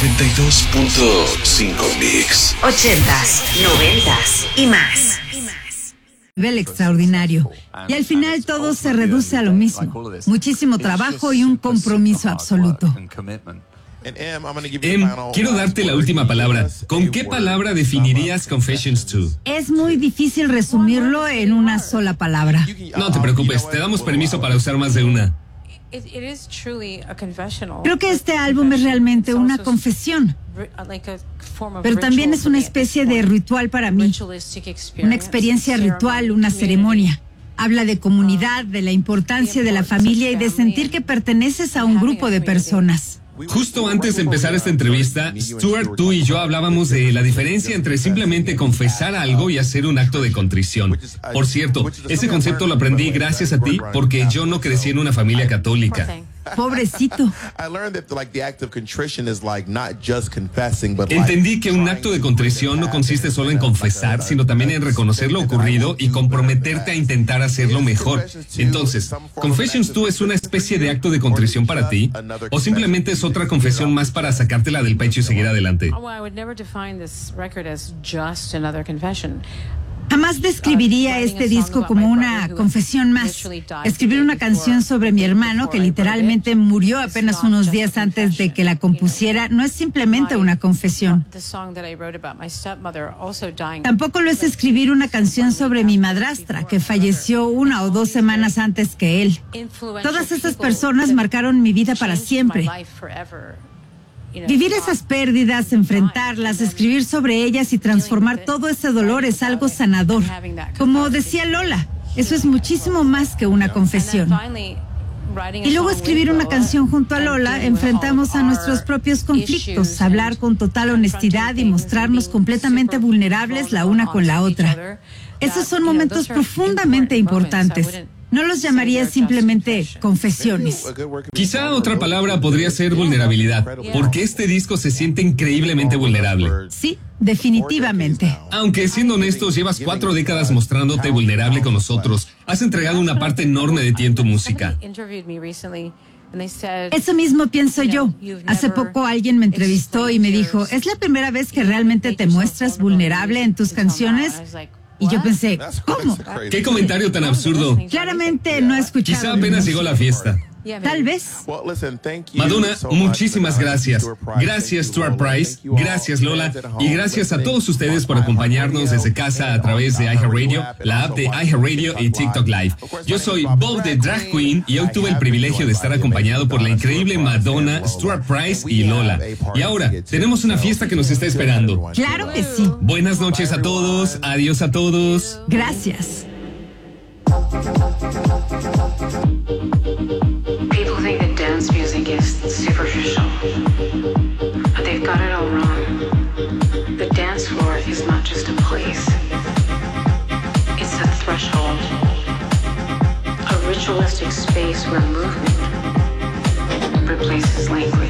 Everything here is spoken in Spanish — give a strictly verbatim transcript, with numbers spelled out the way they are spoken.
noventa y dos punto cinco Mix. Ochentas, noventas y más. Nivel extraordinario. Y al final todo se reduce a lo mismo. Muchísimo trabajo y un compromiso absoluto. Em, quiero darte la última palabra. ¿Con qué palabra definirías Confessions dos? Es muy difícil resumirlo en una sola palabra. No te preocupes, te damos permiso para usar más de una. Creo que este álbum es realmente una confesión, pero también es una especie de ritual para mí, una experiencia ritual, una ceremonia. Habla de comunidad, de la importancia de la familia y de sentir que perteneces a un grupo de personas. Justo antes de empezar esta entrevista, Stuart, tú y yo hablábamos de la diferencia entre simplemente confesar algo y hacer un acto de contrición. Por cierto, ese concepto lo aprendí gracias a ti porque yo no crecí en una familia católica. Pobrecito. Entendí que un acto de contrición no consiste solo en confesar, sino también en reconocer lo ocurrido y comprometerte a intentar hacerlo mejor. Entonces, ¿Confessions dos es una especie de acto de contrición para ti? ¿O simplemente es otra confesión más para sacártela del pecho y seguir adelante? Jamás describiría este disco como una confesión más. Escribir una canción sobre mi hermano, que literalmente murió apenas unos días antes de que la compusiera, no es simplemente una confesión. Tampoco lo es escribir una canción sobre mi madrastra, que falleció una o dos semanas antes que él. Todas estas personas marcaron mi vida para siempre. Vivir esas pérdidas, enfrentarlas, escribir sobre ellas y transformar todo ese dolor es algo sanador. Como decía Lola, eso es muchísimo más que una confesión. Y luego escribir una canción junto a Lola, enfrentamos a nuestros propios conflictos, hablar con total honestidad y mostrarnos completamente vulnerables la una con la otra. Esos son momentos profundamente importantes. No los llamaría simplemente confesiones. Quizá otra palabra podría ser vulnerabilidad, porque este disco se siente increíblemente vulnerable. Sí, definitivamente. Aunque siendo honestos, llevas cuatro décadas mostrándote vulnerable con nosotros. Has entregado una parte enorme de ti en tu música. Eso mismo pienso yo. Hace poco alguien me entrevistó y me dijo, ¿es la primera vez que realmente te muestras vulnerable en tus canciones? Y yo pensé, ¿cómo? ¿Qué comentario tan absurdo? Claramente no he escuchado. Quizá apenas llegó la fiesta. Tal vez. Madonna, muchísimas gracias. Gracias, Stuart Price. Gracias, Lola. Y gracias a todos ustedes por acompañarnos desde casa a través de iHeartRadio, la app de iHeartRadio y TikTok Live. Yo soy Bob the Drag Queen y hoy tuve el privilegio de estar acompañado por la increíble Madonna, Stuart Price y Lola. Y ahora, tenemos una fiesta que nos está esperando. Claro que sí. Buenas noches a todos. Adiós a todos. Gracias. Dance music is superficial, but they've got it all wrong. The dance floor is not just a place, it's a threshold, a ritualistic space where movement replaces language.